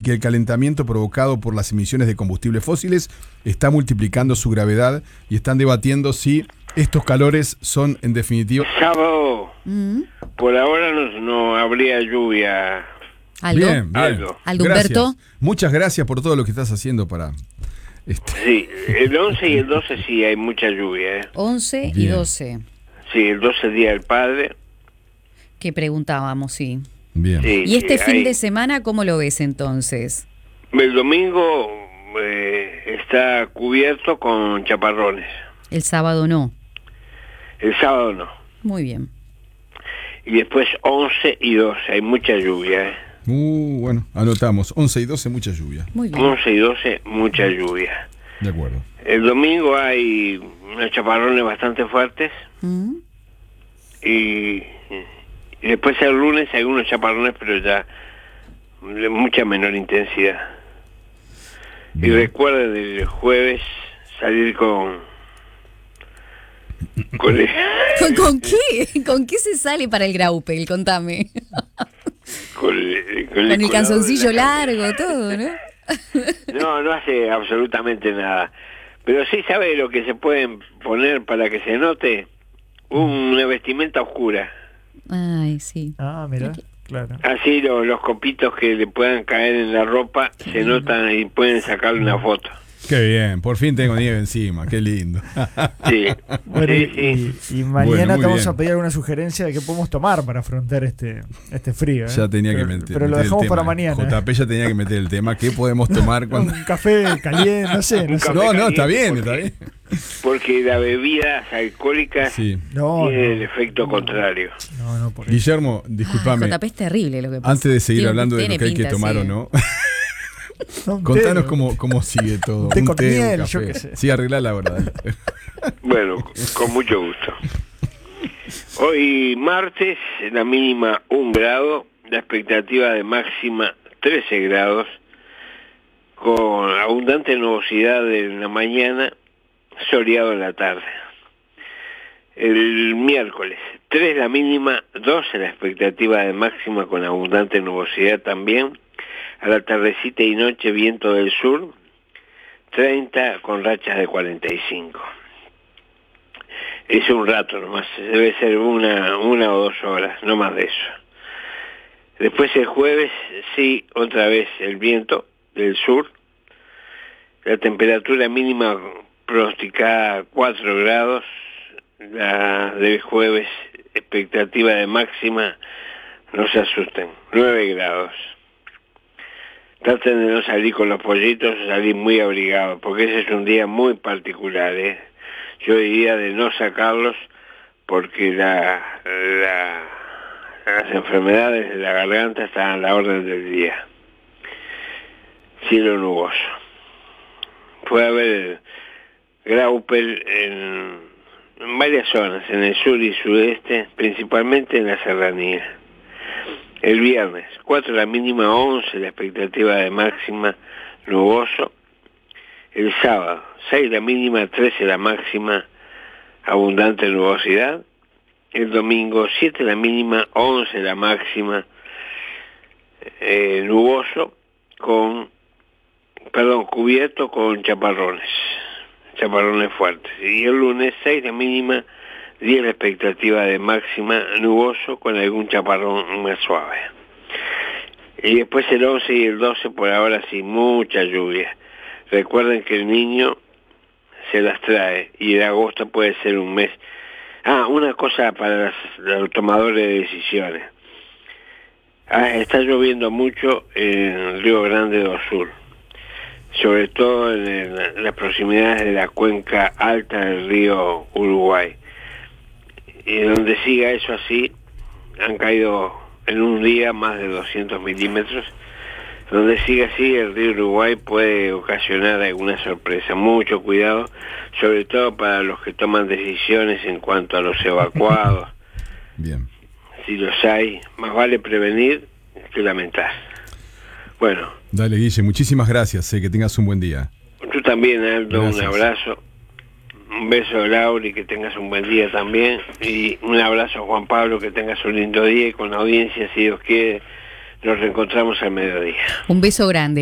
que el calentamiento provocado por las emisiones de combustibles fósiles está multiplicando su gravedad y están debatiendo si estos calores son, en definitiva... Sábado, por ahora no habría lluvia. ¿Algo? Bien, bien. ¿Algo, Humberto? Gracias. Muchas gracias por todo lo que estás haciendo para... Sí, el 11 y el 12 sí hay mucha lluvia. 11 y Bien. 12. Sí, el 12 es Día del Padre. Que preguntábamos, sí. Bien. Sí, ¿Y este sí, fin hay- de semana cómo lo ves entonces? El domingo está cubierto con chaparrones. El sábado no. El sábado no. Muy bien. Y después 11 y 12, hay mucha lluvia. Bueno, anotamos. 11 y 12, mucha lluvia. Muy bien. 11 y 12, mucha lluvia. De acuerdo. El domingo hay unos chaparrones bastante fuertes. Mm. Y después el lunes hay unos chaparrones, pero ya de mucha menor intensidad. Y Bien. recuerden el jueves salir con el, ¿Con qué? ¿Con qué se sale para el Graupel? Contame. con el Con el colgador calzoncillo de la camisa. largo, todo, ¿no? No hace absolutamente nada. Pero sí sabe lo que se pueden poner para que se note una vestimenta oscura. Ay, sí. Ah, mira, claro. Así los copitos que le puedan caer en la ropa se notan y pueden sacarle una foto. Qué bien, por fin tengo nieve encima, qué lindo. Sí, Bueno, sí. y mañana Bueno, muy te vamos bien. a pedir alguna sugerencia de qué podemos tomar para afrontar este frío. Ya tenía que Pero- meter. Pero lo meter el dejamos tema. para mañana. JP ya tenía que meter el tema. ¿Qué podemos tomar cuando.? Un café caliente, no sé. Un No, sé. café. No, está bien, porque- está bien. Porque las bebidas alcohólicas Sí. No, tienen el no. efecto contrario. No, por eso. Guillermo, discúlpame. JP es terrible lo que pasa. Antes de seguir Tiene- hablando de lo tiene que hay que pinta tomar así, o no, No, un contanos té, cómo sigue todo. Un té con miel, un yo café. qué sé. Sí, arregla la verdad. Bueno, con mucho gusto. Hoy martes, la mínima 1 grado, la expectativa de máxima 13 grados, con abundante nubosidad en la mañana, soleado en la tarde. El miércoles, 3 la mínima, 12 la expectativa de máxima con abundante nubosidad también. A la tardecita y noche viento del sur, 30 con rachas de 45. Es un rato nomás, debe ser una o 2 horas, no más de eso. Después el jueves, sí, otra vez el viento del sur. La temperatura mínima pronosticada 4 grados. La del jueves, expectativa de máxima, no se asusten, 9 grados. Traten de no salir con los pollitos, salir muy abrigados, porque ese es un día muy particular, ¿eh? Yo diría de no sacarlos, porque las enfermedades de la garganta están a la orden del día. Cielo nuboso. Puede haber Graupel en varias zonas, en el sur y sudeste, principalmente en la serranía. El viernes, 4 la mínima, 11 la expectativa de máxima, nuboso. El sábado, 6 la mínima, 13 la máxima, abundante nubosidad. El domingo, 7 la mínima, 11 la máxima, nuboso, cubierto con chaparrones fuertes. Y el lunes, 6 la mínima, 10 la expectativa de máxima, nuboso con algún chaparrón más suave. Y después el 11 y el 12 por ahora sí, mucha lluvia. Recuerden que el niño se las trae y el agosto puede ser un mes. Una cosa para los tomadores de decisiones. Está lloviendo mucho en Río Grande do Sul, sobre todo en las proximidades de la cuenca alta del río Uruguay. Y donde siga eso así, han caído en un día más de 200 milímetros. Donde siga así, el río Uruguay puede ocasionar alguna sorpresa. Mucho cuidado, sobre todo para los que toman decisiones en cuanto a los evacuados. Bien. Si los hay, más vale prevenir que lamentar. Bueno, Dale, Guille, muchísimas gracias. Que tengas un buen día. tú también, Aldo, Gracias. un abrazo. Un beso, Lauri, que tengas un buen día también. Y un abrazo, Juan Pablo, que tengas un lindo día. Y con la audiencia, si Dios quiere, nos reencontramos al mediodía. Un beso grande.